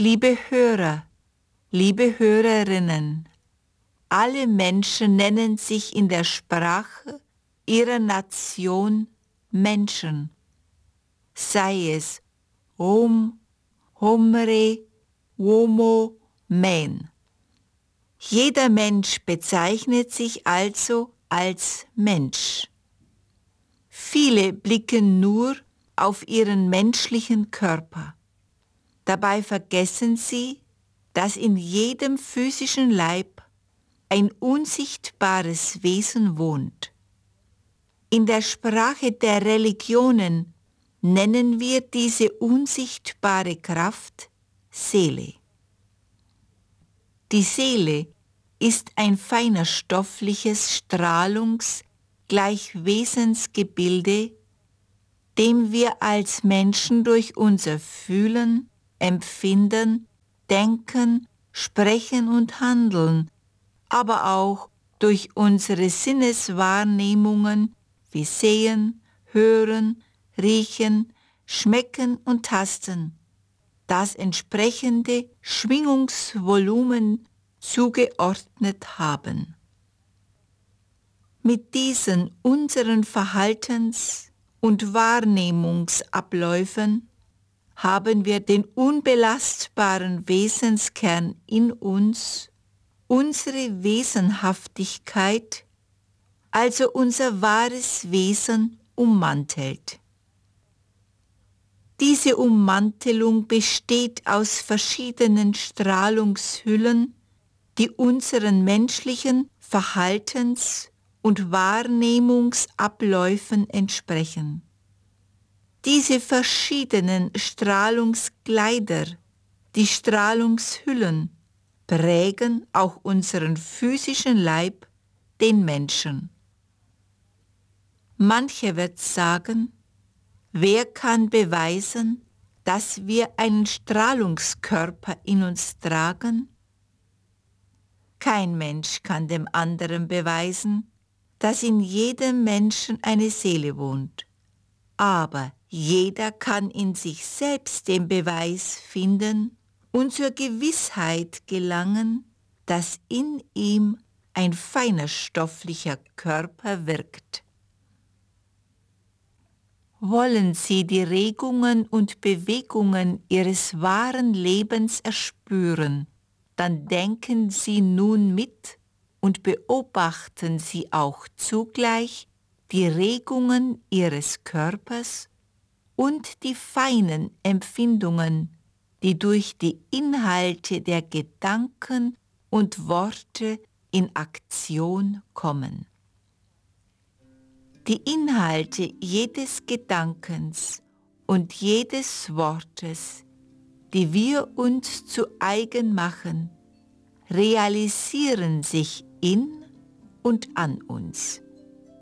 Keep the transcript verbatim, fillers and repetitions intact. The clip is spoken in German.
Liebe Hörer, liebe Hörerinnen, alle Menschen nennen sich in der Sprache ihrer Nation Menschen, sei es Rom, Homre, Homo, Men. Jeder Mensch bezeichnet sich also als Mensch. Viele blicken nur auf ihren menschlichen Körper. Dabei vergessen sie, dass in jedem physischen Leib ein unsichtbares Wesen wohnt. In der Sprache der Religionen nennen wir diese unsichtbare Kraft Seele. Die Seele ist ein feinerstoffliches Strahlungs-Gleichwesensgebilde, dem wir als Menschen durch unser Fühlen, Empfinden, Denken, Sprechen und Handeln, aber auch durch unsere Sinneswahrnehmungen wie Sehen, Hören, Riechen, Schmecken und Tasten das entsprechende Schwingungsvolumen zugeordnet haben. Mit diesen unseren Verhaltens- und Wahrnehmungsabläufen haben wir den unbelastbaren Wesenskern in uns, unsere Wesenhaftigkeit, also unser wahres Wesen, ummantelt. Diese Ummantelung besteht aus verschiedenen Strahlungshüllen, die unseren menschlichen Verhaltens- und Wahrnehmungsabläufen entsprechen. Diese verschiedenen Strahlungskleider, die Strahlungshüllen, prägen auch unseren physischen Leib, den Menschen. Mancher wird sagen, wer kann beweisen, dass wir einen Strahlungskörper in uns tragen? Kein Mensch kann dem anderen beweisen, dass in jedem Menschen eine Seele wohnt. Aber jeder kann in sich selbst den Beweis finden und zur Gewissheit gelangen, dass in ihm ein feinerstofflicher Körper wirkt. Wollen Sie die Regungen und Bewegungen Ihres wahren Lebens erspüren, dann denken Sie nun mit und beobachten Sie auch zugleich die Regungen Ihres Körpers und die feinen Empfindungen, die durch die Inhalte der Gedanken und Worte in Aktion kommen. Die Inhalte jedes Gedankens und jedes Wortes, die wir uns zu eigen machen, realisieren sich in und an uns.